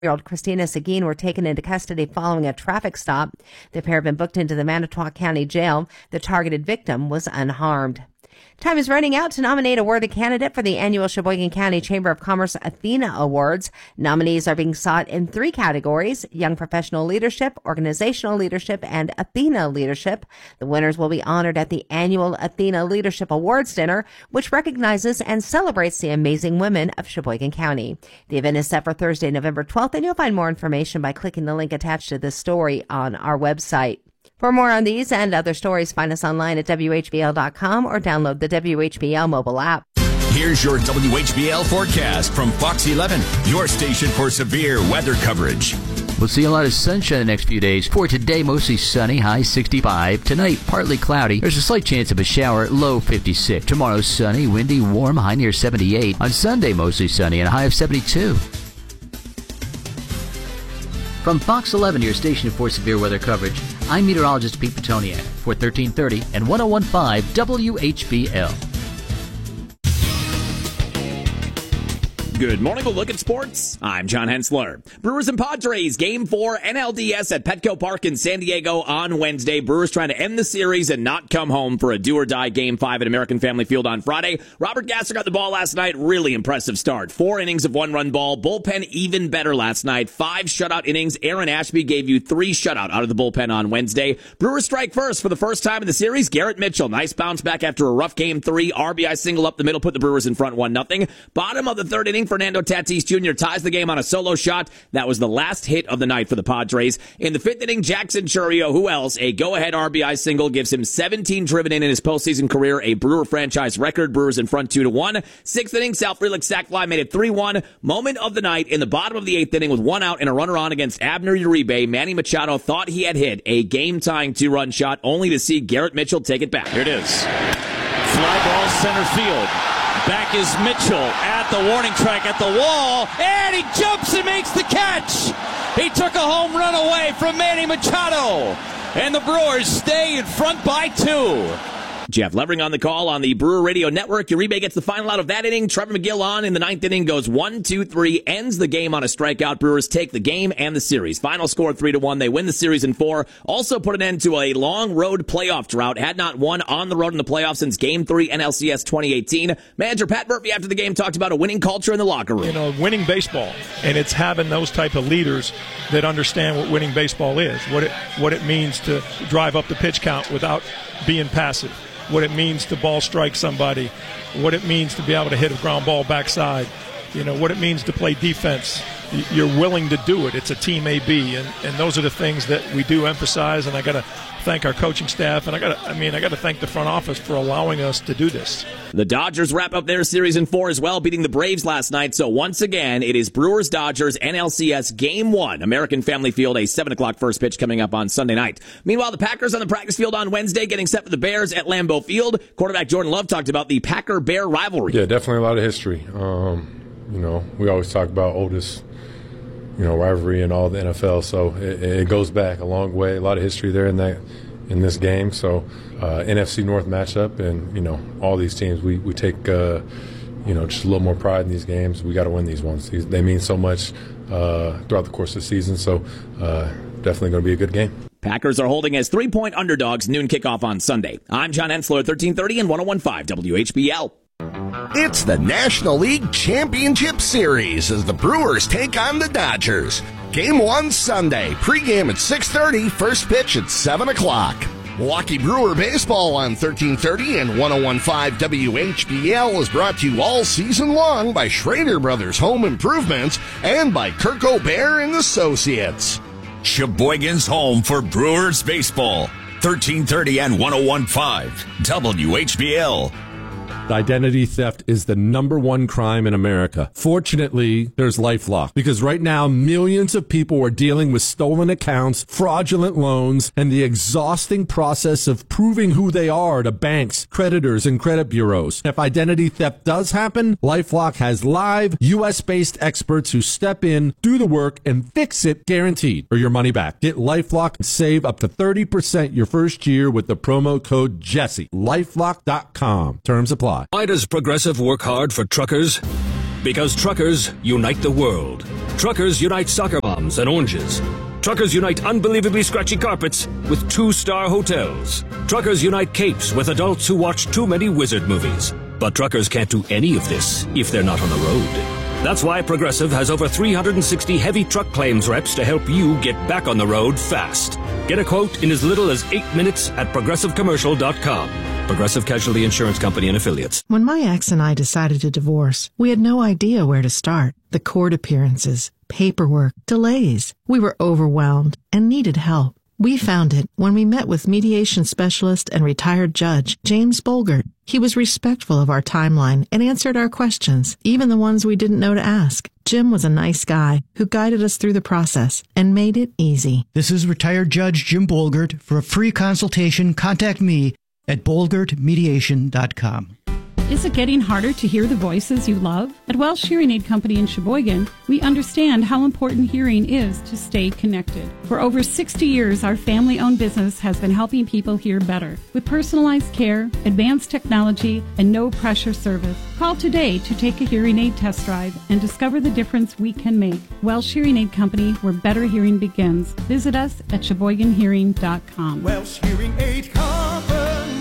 Year-old Christina Seguin were taken into custody following a traffic stop. The pair have been booked into the Manitowoc County Jail. The targeted victim was unharmed. Time is running out to nominate a worthy candidate for the annual Sheboygan County Chamber of Commerce Athena Awards. Nominees are being sought in 3 categories: Young Professional Leadership, Organizational Leadership, and Athena Leadership. The winners will be honored at the annual Athena Leadership Awards Dinner, which recognizes and celebrates the amazing women of Sheboygan County. The event is set for Thursday, November 12th, and you'll find more information by clicking the link attached to this story on our website. For more on these and other stories, find us online at WHBL.com or download the WHBL mobile app. Here's your WHBL forecast from Fox 11, your station for severe weather coverage. We'll see a lot of sunshine the next few days. For today, mostly sunny, high 65. Tonight, partly cloudy. There's a slight chance of a shower, low 56. Tomorrow, sunny, windy, warm, high near 78. On Sunday, mostly sunny and a high of 72. From Fox 11, your station for severe weather coverage, I'm meteorologist Pete Petoniak for 1330 and 1015 WHBL. Good morning. We'll look at sports. I'm John Hensler. Brewers and Padres, Game 4, NLDS at Petco Park in San Diego on Wednesday. Brewers trying to end the series and not come home for a do-or-die Game 5 at American Family Field on Friday. Robert Gasser got the ball last night. Really impressive start. 4 innings of 1-run ball. Bullpen even better last night. 5 shutout innings. Aaron Ashby gave you 3 shutout out of the bullpen on Wednesday. Brewers strike first for the first time in the series. Garrett Mitchell, nice bounce back after a rough Game 3. RBI single up the middle, put the Brewers in front 1-0. Bottom of the 3rd inning, Fernando Tatis Jr. ties the game on a solo shot. That was the last hit of the night for the Padres. In the 5th inning, Jackson Chourio, who else? A go-ahead RBI single gives him 17 driven in his postseason career, a Brewer franchise record. Brewers in front 2-1. 6th inning, Sal Frelick sac fly made it 3-1. Moment of the night in the bottom of the 8th inning with 1 out and a runner on against Abner Uribe. Manny Machado thought he had hit a game-tying 2-run shot, only to see Garrett Mitchell take it back. Here it is. Fly ball center field. Back is Mitchell at the warning track at the wall, and he jumps and makes the catch. He took a home run away from Manny Machado, and the Brewers stay in front by 2. Jeff Levering on the call on the Brewer Radio Network. Uribe gets the final out of that inning. Trevor McGill on in the 9th inning, goes 1-2-3, ends the game on a strikeout. Brewers take the game and the series. Final score 3-1. They win the series in 4. Also put an end to a long road playoff drought. Had not won on the road in the playoffs since Game 3 NLCS 2018. Manager Pat Murphy after the game talked about a winning culture in the locker room. You know, winning baseball, and it's having those type of leaders that understand what winning baseball is, what it means to drive up the pitch count without being passive, what it means to ball strike somebody, what it means to be able to hit a ground ball backside, you know, what it means to play defense. You're willing to do it. It's a team AB, and those are the things that we do emphasize, and I got to thank our coaching staff, and I got to thank the front office for allowing us to do this. The Dodgers wrap up their series in 4 as well, beating the Braves last night. So once again, it is Brewers-Dodgers NLCS Game 1, American Family Field, a 7 o'clock first pitch coming up on Sunday night. Meanwhile, the Packers on the practice field on Wednesday, getting set for the Bears at Lambeau Field. Quarterback Jordan Love talked about the Packer-Bear rivalry. Yeah, definitely a lot of history. You know, we always talk about oldest, rivalry in all the NFL. So it goes back a long way. A lot of history there in this game. So NFC North matchup, and all these teams, we take just a little more pride in these games. We got to win these ones. They mean so much throughout the course of the season. So definitely going to be a good game. Packers are holding as 3-point underdogs. Noon kickoff on Sunday. I'm John Hensler, 1330 and 1015 WHBL. It's the National League Championship Series as the Brewers take on the Dodgers. Game 1 Sunday, pregame at 6:30, first pitch at 7 o'clock. Milwaukee Brewer Baseball on 1330 and 1015 WHBL is brought to you all season long by Schrader Brothers Home Improvements and by Kirk O'Bear and Associates. Sheboygan's home for Brewers Baseball, 1330 and 1015 WHBL. Identity theft is the #1 crime in America. Fortunately, there's LifeLock, because right now millions of people are dealing with stolen accounts, fraudulent loans, and the exhausting process of proving who they are to banks, creditors, and credit bureaus. If identity theft does happen, LifeLock has live, U.S.-based experts who step in, do the work, and fix it guaranteed, or your money back. Get LifeLock and save up to 30% your first year with the promo code Jesse. LifeLock.com. Terms apply. Why does Progressive work hard for truckers? Because truckers unite the world. Truckers unite soccer moms and oranges. Truckers unite unbelievably scratchy carpets with 2-star hotels. Truckers unite capes with adults who watch too many wizard movies. But truckers can't do any of this if they're not on the road. That's why Progressive has over 360 heavy truck claims reps to help you get back on the road fast. Get a quote in as little as 8 minutes at ProgressiveCommercial.com. Progressive Casualty Insurance Company and Affiliates. When my ex and I decided to divorce, we had no idea where to start. The court appearances, paperwork, delays. We were overwhelmed and needed help. We found it when we met with mediation specialist and retired judge James Bolgert. He was respectful of our timeline and answered our questions, even the ones we didn't know to ask. Jim was a nice guy who guided us through the process and made it easy. This is retired Judge Jim Bolgert. For a free consultation, contact me at bolgertmediation.com. Is it getting harder to hear the voices you love? At Welsh Hearing Aid Company in Sheboygan, we understand how important hearing is to stay connected. For over 60 years, our family-owned business has been helping people hear better. With personalized care, advanced technology, and no-pressure service. Call today to take a hearing aid test drive and discover the difference we can make. Welsh Hearing Aid Company, where better hearing begins. Visit us at SheboyganHearing.com. Welsh Hearing Aid Company.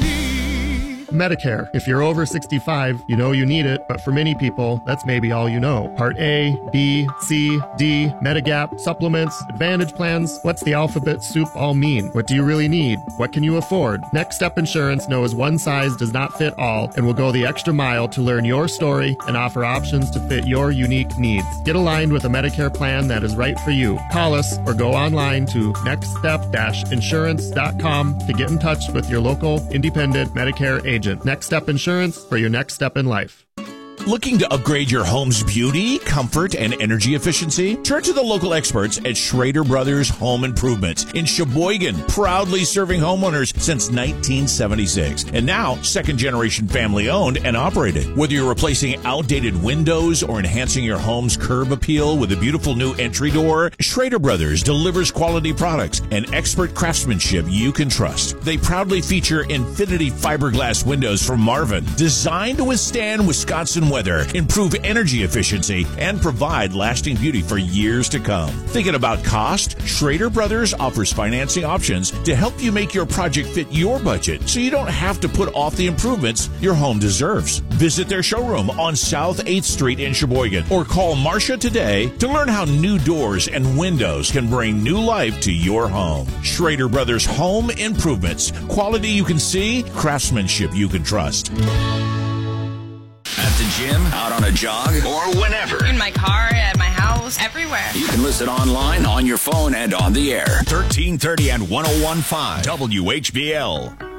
Medicare. If you're over 65, you know you need it, but for many people, that's maybe all you know. Part A, B, C, D, Medigap, supplements, Advantage plans. What's the alphabet soup all mean? What do you really need? What can you afford? Next Step Insurance knows one size does not fit all and will go the extra mile to learn your story and offer options to fit your unique needs. Get aligned with a Medicare plan that is right for you. Call us or go online to nextstep-insurance.com to get in touch with your local independent Medicare agent. Next Step Insurance for your next step in life. Looking to upgrade your home's beauty, comfort, and energy efficiency? Turn to the local experts at Schrader Brothers Home Improvements in Sheboygan, proudly serving homeowners since 1976. And now, second-generation family-owned and operated. Whether you're replacing outdated windows or enhancing your home's curb appeal with a beautiful new entry door, Schrader Brothers delivers quality products and expert craftsmanship you can trust. They proudly feature Infinity fiberglass windows from Marvin, designed to withstand Wisconsin weather, improve energy efficiency, and provide lasting beauty for years to come. Thinking about cost? Schrader Brothers offers financing options to help you make your project fit your budget so you don't have to put off the improvements your home deserves. Visit their showroom on South 8th Street in Sheboygan or call Marcia today to learn how new doors and windows can bring new life to your home. Schrader Brothers Home Improvements. Quality you can see, craftsmanship you can trust. At the gym, out on a jog, or whenever. In my car, at my house, everywhere. You can listen online, on your phone, and on the air. 1330 and 101.5 WHBL.